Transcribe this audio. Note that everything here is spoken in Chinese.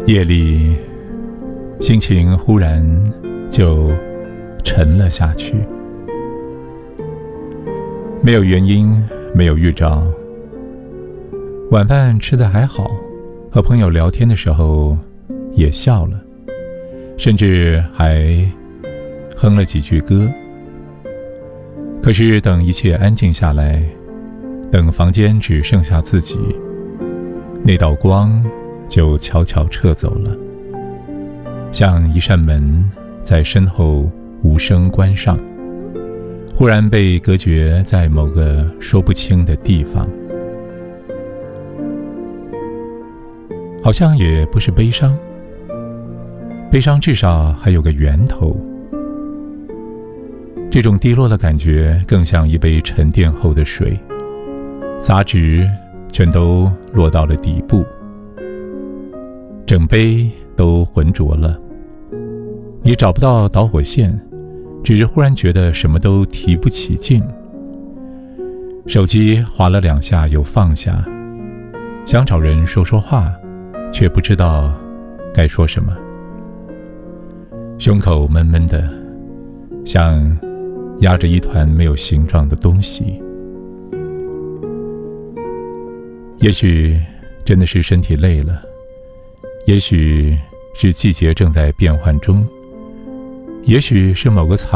夜里，心情忽然就沉了下去。没有原因，没有预兆。晚饭吃得还好，和朋友聊天的时候也笑了，甚至还哼了几句歌。可是等一切安静下来，等房间只剩下自己，那道光就悄悄撤走了，像一扇门在身后无声关上，忽然被隔绝在某个说不清的地方。好像也不是悲伤，悲伤至少还有个源头。这种低落的感觉更像一杯沉淀后的水，杂质全都落到了底部，整杯都浑浊了。你找不到导火线，只是忽然觉得什么都提不起劲。手机滑了2下又放下，想找人说说话，却不知道该说什么。胸口闷闷的，像压着一团没有形状的东西。也许真的是身体累了，也许是季节正在变换中，也许是某个